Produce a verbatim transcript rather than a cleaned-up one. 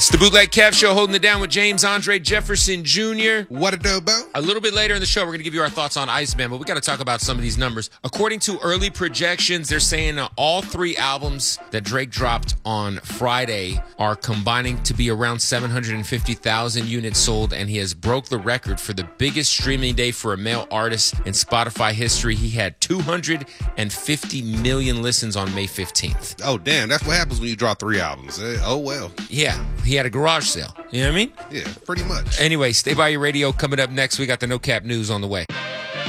the Bootleg Kev Show, holding it down with James Andre Jefferson Junior What a dobo. A little bit later in the show, we're going to give you our thoughts on Iceman, but we got to talk about some of these numbers. According to early projections, they're saying uh, all three albums that Drake dropped on Friday are combining to be around seven hundred fifty thousand units sold, and he has broke the record for the biggest streaming day for a male artist in Spotify history. He had two hundred fifty million listens on May fifteenth. Oh, damn. That's what happens when you drop three albums. Eh, oh, well. Yeah, he had a garage sale. You know what I mean? Yeah, pretty much. Anyway, stay by your radio. Coming up next, we got the No Cap News on the way.